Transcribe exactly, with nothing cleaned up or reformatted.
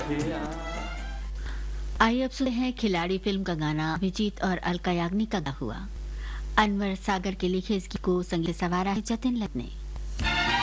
आइए अब सुनते हैं खिलाड़ी फिल्म का गाना अभिजीत और अलका याग्निक का गा हुआ। अनवर सागर के लिखे इसकी को संगीत सवारा है जतिन लत ने।